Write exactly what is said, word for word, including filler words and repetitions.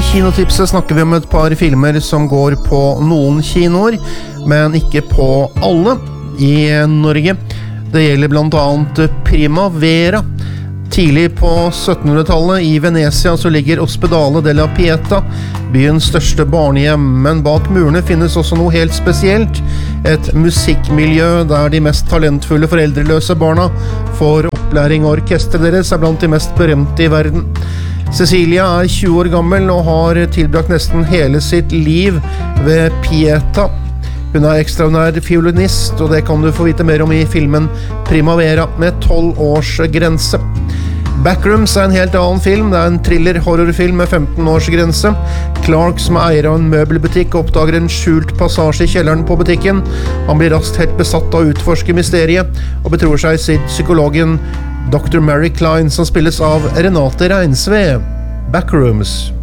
kinotipset snakker vi om et par filmer som går på noen kinoer, men ikke på alle i Norge. Det gjelder blant annet Primavera. Tidlig på syttenhundretallet i Venezia så ligger Ospedale della Pieta, byens største barnehjem, men bak murene finnes også noe helt spesielt. Et musikkmiljø der de mest talentfulle foreldreløse barna får opplæring, og orkestret deres er blant de mest berømte i verden. Cecilia er tjue år gammel og har tilbrakt nesten hele sitt liv ved Pieta. Hun er ekstraordinær fiolinist, og det kan du få vite mer om i filmen Primavera med tolv års grense. Backrooms er en helt annen film. Det er en thriller-horrorfilm med femten års grense. Clark, som er eier av en møbelbutikk, oppdager en skjult passasje i kjelleren på butikken. Han blir raskt helt besatt av å utforske mysteriet, og betror seg sitt psykologen doktor Mary Klein, som spilles av Renate Reinsve. Backrooms.